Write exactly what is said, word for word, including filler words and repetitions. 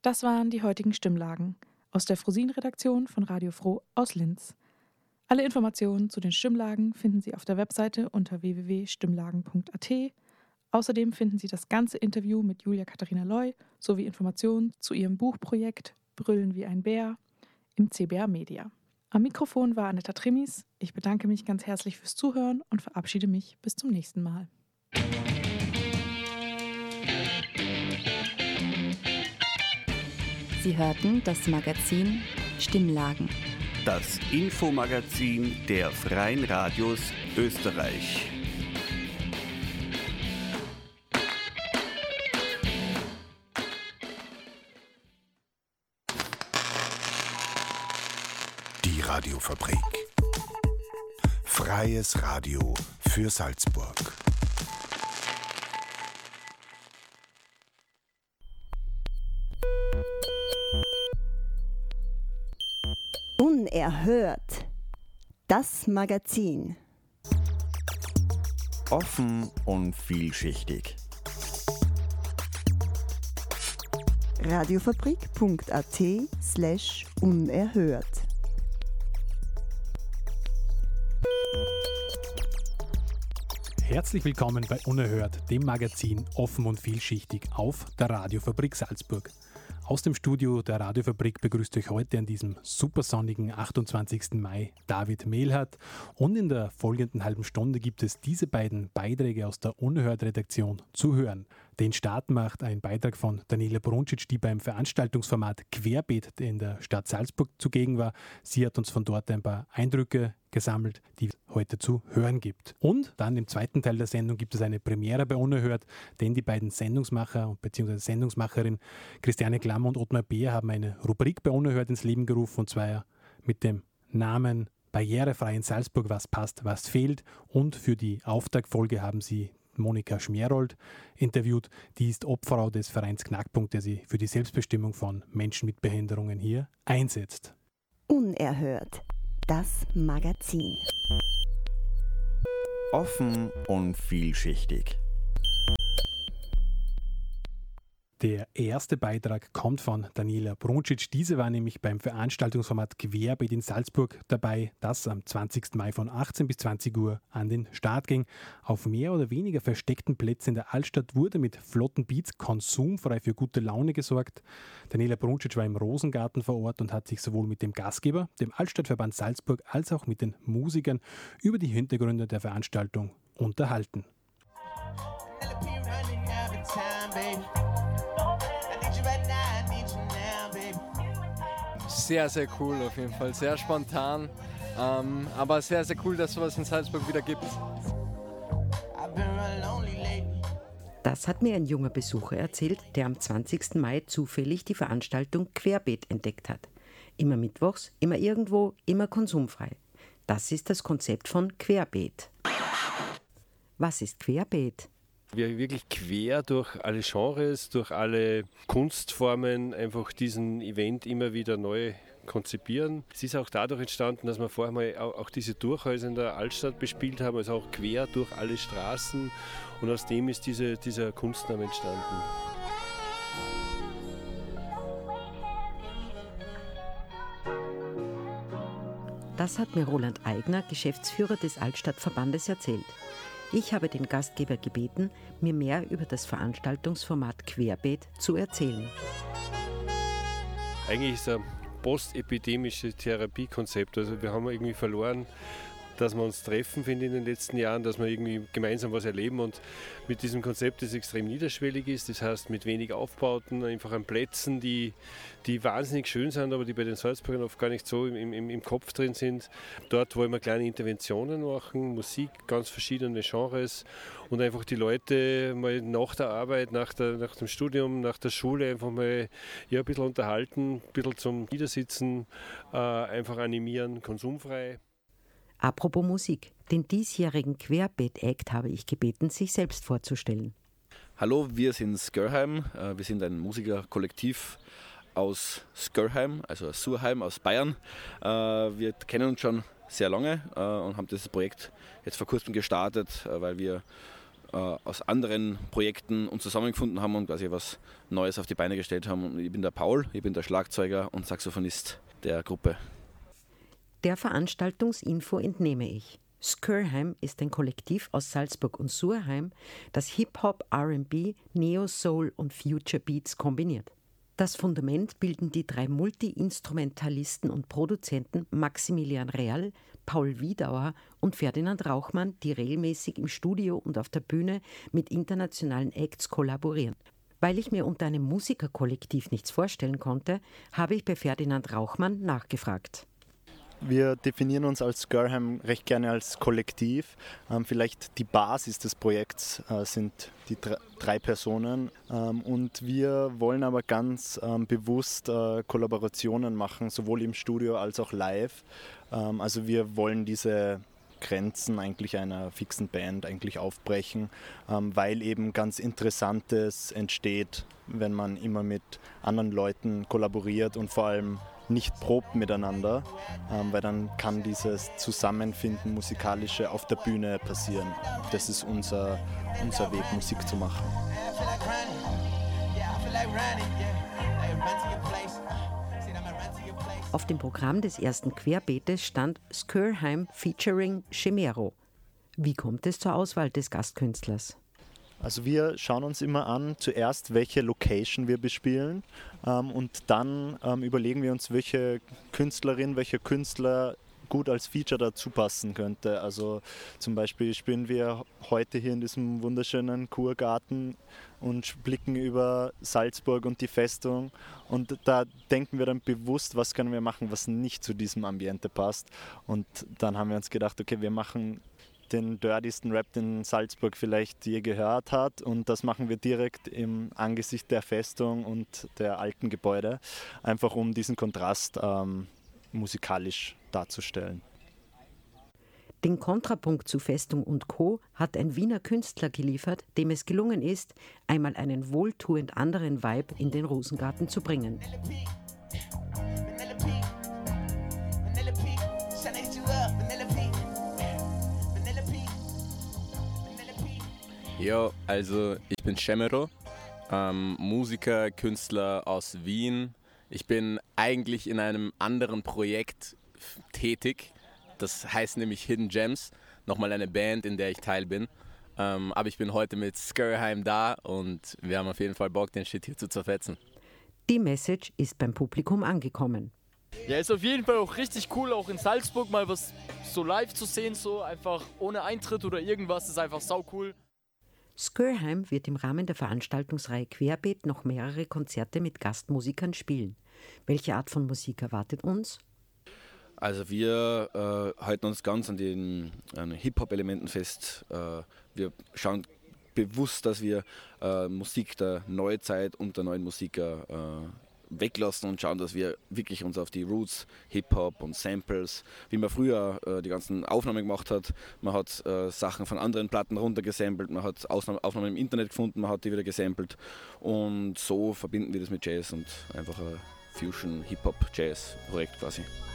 Das waren die heutigen Stimmlagen aus der Frosin-Redaktion von Radio Froh aus Linz. Alle Informationen zu den Stimmlagen finden Sie auf der Webseite unter w w w punkt stimmlagen punkt a t. Außerdem finden Sie das ganze Interview mit Julia Katharina Loy sowie Informationen zu ihrem Buchprojekt Brüllen wie ein Bär im C B R Media. Am Mikrofon war Anetta Trimis. Ich bedanke mich ganz herzlich fürs Zuhören und verabschiede mich bis zum nächsten Mal. Sie hörten das Magazin Stimmlagen. Das Infomagazin der Freien Radios Österreich. Die Radiofabrik. Freies Radio für Salzburg. Unerhört. Das Magazin. Offen und vielschichtig. radiofabrik punkt a t slash unerhört. Herzlich willkommen bei Unerhört, dem Magazin Offen und vielschichtig auf der Radiofabrik Salzburg. Aus dem Studio der Radiofabrik begrüßt euch heute an diesem supersonnigen achtundzwanzigsten Mai David Mehlhardt und in der folgenden halben Stunde gibt es diese beiden Beiträge aus der Unerhört-Redaktion zu hören. Den Start macht ein Beitrag von Daniela Bruncic, die beim Veranstaltungsformat Querbeet in der Stadt Salzburg zugegen war. Sie hat uns von dort ein paar Eindrücke gesammelt, die es heute zu hören gibt. Und dann im zweiten Teil der Sendung gibt es eine Premiere bei Unerhört, denn die beiden Sendungsmacher bzw. Sendungsmacherin Christiane Klammer und Ottmar Beer haben eine Rubrik bei Unerhört ins Leben gerufen, und zwar mit dem Namen Barrierefrei in Salzburg, was passt, was fehlt. Und für die Auftaktfolge haben sie Monika Schmerold interviewt. Die ist Obfrau des Vereins Knackpunkt, der sich für die Selbstbestimmung von Menschen mit Behinderungen hier einsetzt. Unerhört. Das Magazin. Offen und vielschichtig. Der erste Beitrag kommt von Daniela Bruncic. Diese war nämlich beim Veranstaltungsformat Querbeet in Salzburg dabei, das am zwanzigsten Mai von achtzehn bis zwanzig Uhr an den Start ging. Auf mehr oder weniger versteckten Plätzen in der Altstadt wurde mit flotten Beats konsumfrei für gute Laune gesorgt. Daniela Bruncic war im Rosengarten vor Ort und hat sich sowohl mit dem Gastgeber, dem Altstadtverband Salzburg, als auch mit den Musikern über die Hintergründe der Veranstaltung unterhalten. Sehr, sehr cool auf jeden Fall, sehr spontan, ähm, aber sehr, sehr cool, dass es sowas in Salzburg wieder gibt. Das hat mir ein junger Besucher erzählt, der am zwanzigsten Mai zufällig die Veranstaltung Querbeet entdeckt hat. Immer mittwochs, immer irgendwo, immer konsumfrei. Das ist das Konzept von Querbeet. Was ist Querbeet? Wir wirklich quer durch alle Genres, durch alle Kunstformen einfach diesen Event immer wieder neu konzipieren. Es ist auch dadurch entstanden, dass wir vorher mal auch diese Durchhäuser in der Altstadt bespielt haben, also auch quer durch alle Straßen, und aus dem ist diese, dieser Kunstname entstanden. Das hat mir Roland Eigner, Geschäftsführer des Altstadtverbandes, erzählt. Ich habe den Gastgeber gebeten, mir mehr über das Veranstaltungsformat Querbeet zu erzählen. Eigentlich ist es ein postepidemisches Therapiekonzept. Also wir haben irgendwie verloren, dass wir uns treffen, finde ich, in den letzten Jahren, dass wir irgendwie gemeinsam was erleben, und mit diesem Konzept, das extrem niederschwellig ist, das heißt mit wenig Aufbauten, einfach an Plätzen, die, die wahnsinnig schön sind, aber die bei den Salzburgern oft gar nicht so im, im, im Kopf drin sind. Dort wollen wir kleine Interventionen machen, Musik, ganz verschiedene Genres, und einfach die Leute mal nach der Arbeit, nach, der, nach dem Studium, nach der Schule einfach mal ja, ein bisschen unterhalten, ein bisschen zum Niedersitzen, äh, einfach animieren, konsumfrei. Apropos Musik, den diesjährigen Querbeet-Act habe ich gebeten, sich selbst vorzustellen. Hallo, wir sind Skörheim. Wir sind ein Musikerkollektiv aus Skörheim, also aus Surheim, aus Bayern. Wir kennen uns schon sehr lange und haben dieses Projekt jetzt vor kurzem gestartet, weil wir äh, aus anderen Projekten uns zusammengefunden haben und quasi was Neues auf die Beine gestellt haben. Und ich bin der Paul, ich bin der Schlagzeuger und Saxophonist der Gruppe. Der Veranstaltungsinfo entnehme ich. Skurheim ist ein Kollektiv aus Salzburg und Surheim, das Hip-Hop, R and B, Neo-Soul und Future Beats kombiniert. Das Fundament bilden die drei Multi-Instrumentalisten und Produzenten Maximilian Real, Paul Wiedauer und Ferdinand Rauchmann, die regelmäßig im Studio und auf der Bühne mit internationalen Acts kollaborieren. Weil ich mir unter einem Musikerkollektiv nichts vorstellen konnte, habe ich bei Ferdinand Rauchmann nachgefragt. Wir definieren uns als Skurheim recht gerne als Kollektiv. Ähm, vielleicht die Basis des Projekts äh, sind die dr- drei Personen. Ähm, und wir wollen aber ganz ähm, bewusst äh, Kollaborationen machen, sowohl im Studio als auch live. Ähm, also wir wollen diese Grenzen eigentlich einer fixen Band eigentlich aufbrechen, ähm, weil eben ganz Interessantes entsteht, wenn man immer mit anderen Leuten kollaboriert und vor allem nicht probt miteinander, ähm, weil dann kann dieses Zusammenfinden musikalische auf der Bühne passieren. Das ist unser, unser Weg, Musik zu machen. Auf dem Programm des ersten Querbeetes stand Skurheim featuring Chimero. Wie kommt es zur Auswahl des Gastkünstlers? Also wir schauen uns immer an, zuerst welche Location wir bespielen ähm, und dann ähm, überlegen wir uns, welche Künstlerin, welcher Künstler gut als Feature dazu passen könnte. Also zum Beispiel spielen wir heute hier in diesem wunderschönen Kurgarten und blicken über Salzburg und die Festung und da denken wir dann bewusst, was können wir machen, was nicht zu diesem Ambiente passt, und dann haben wir uns gedacht, okay, wir machen den dirtiesten Rap, den Salzburg vielleicht je gehört hat, und das machen wir direkt im Angesicht der Festung und der alten Gebäude, einfach um diesen Kontrast ähm, musikalisch darzustellen. Den Kontrapunkt zu Festung und Co. hat ein Wiener Künstler geliefert, dem es gelungen ist, einmal einen wohltuend anderen Vibe in den Rosengarten zu bringen. Ja, also ich bin Chimero, ähm, Musiker, Künstler aus Wien. Ich bin eigentlich in einem anderen Projekt f- tätig, das heißt nämlich Hidden Gems, nochmal eine Band, in der ich Teil bin. Ähm, aber ich bin heute mit Skurheim da und wir haben auf jeden Fall Bock, den Shit hier zu zerfetzen. Die Message ist beim Publikum angekommen. Ja, ist auf jeden Fall auch richtig cool, auch in Salzburg mal was so live zu sehen, so einfach ohne Eintritt oder irgendwas, ist einfach sau cool. Skurheim wird im Rahmen der Veranstaltungsreihe Querbeet noch mehrere Konzerte mit Gastmusikern spielen. Welche Art von Musik erwartet uns? Also wir äh, halten uns ganz an den an Hip-Hop-Elementen fest. Äh, wir schauen bewusst, dass wir äh, Musik der Neuzeit und der neuen Musiker äh, weglassen und schauen, dass wir wirklich uns auf die Roots, Hip-Hop und Samples, wie man früher äh, die ganzen Aufnahmen gemacht hat. Man hat äh, Sachen von anderen Platten runtergesampelt, man hat Ausnahmen, Aufnahmen im Internet gefunden, man hat die wieder gesampelt, und so verbinden wir das mit Jazz und einfach ein Fusion-Hip-Hop-Jazz-Projekt quasi.